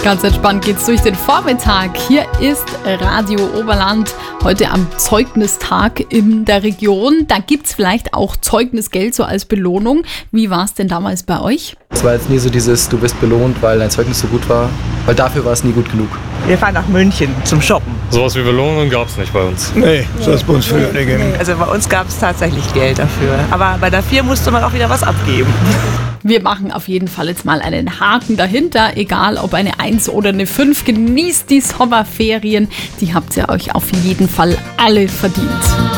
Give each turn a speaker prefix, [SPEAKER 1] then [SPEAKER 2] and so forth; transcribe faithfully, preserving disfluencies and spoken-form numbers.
[SPEAKER 1] Ganz entspannt geht's durch den Vormittag. Hier ist Radio Oberland, heute am Zeugnistag in der Region. Da gibt's vielleicht auch Zeugnisgeld so als Belohnung. Wie war's denn damals bei euch?
[SPEAKER 2] Es war jetzt nie so dieses, du bist belohnt, weil dein Zeugnis so gut war, weil dafür war es nie gut genug.
[SPEAKER 3] Wir fahren nach München zum Shoppen.
[SPEAKER 4] Sowas wie Belohnung gab es nicht bei uns.
[SPEAKER 5] Nee, so ist bei uns früher nicht gegeben.
[SPEAKER 3] Also bei uns gab es tatsächlich Geld dafür. Aber bei der vier musste man auch wieder was abgeben.
[SPEAKER 1] Wir machen auf jeden Fall jetzt mal einen Haken dahinter, egal ob eine eins oder eine fünf. Genießt die Sommerferien, die habt ihr euch auf jeden Fall alle verdient.